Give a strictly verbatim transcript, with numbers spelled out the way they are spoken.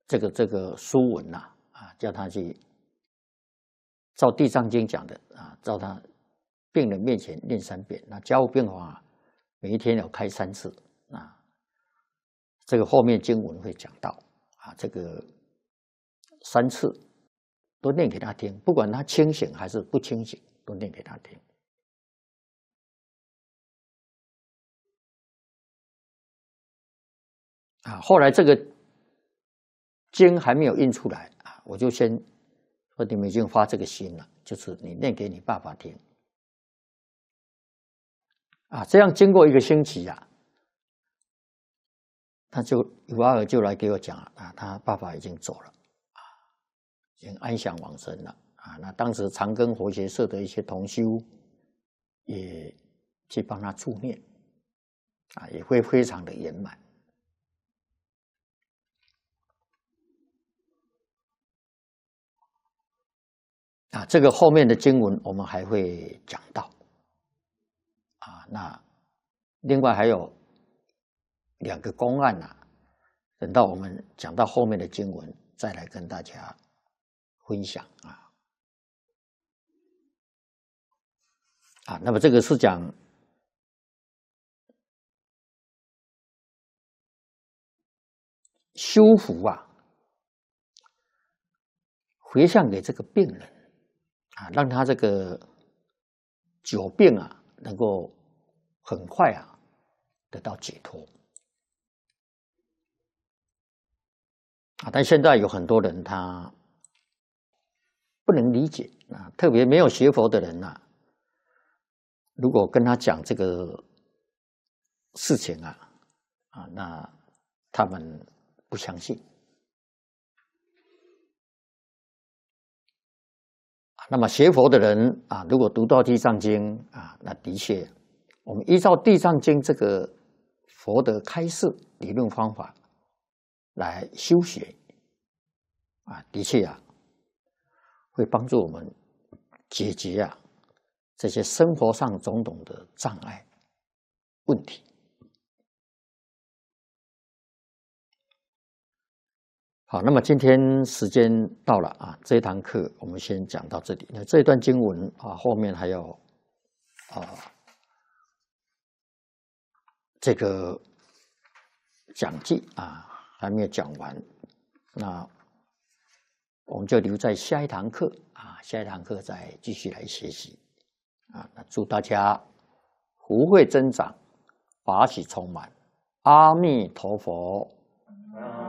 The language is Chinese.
这个这个书文呐、啊，啊，叫他去照《地藏经》讲的啊，照他病人面前念三遍。那加护病房啊，每一天要开三次啊。这个后面经文会讲到啊，这个三次都念给他听，不管他清醒还是不清醒，都念给他听。啊，后来这个经还没有印出来啊，我就先说你们已经发这个心了，就是你念给你爸爸听。啊，这样经过一个星期呀、啊，他就尤阿尔就来给我讲啊，他爸爸已经走了，啊，已经安详往生了啊。那当时长庚佛学社的一些同修也去帮他助念，啊，也会非常的圆满。啊，这个后面的经文我们还会讲到。啊，那另外还有两个公案啊，等到我们讲到后面的经文，再来跟大家分享啊。啊，那么这个是讲修福啊，回向给这个病人啊，让他这个久病啊能够很快啊得到解脱啊。但现在有很多人他不能理解啊，特别没有学佛的人呐、啊，如果跟他讲这个事情啊，啊，那他们不相信。那么学佛的人啊，如果读到《地藏经》啊，那的确，我们依照《地藏经》这个佛的开示理论方法来修学啊，的确啊，会帮助我们解决啊这些生活上种种的障碍问题。好，那么今天时间到了啊，这一堂课我们先讲到这里。那这一段经文啊，后面还有啊这个讲记啊还没有讲完，那我们就留在下一堂课啊，下一堂课再继续来学习啊。那祝大家福慧增长，法喜充满，阿弥陀佛。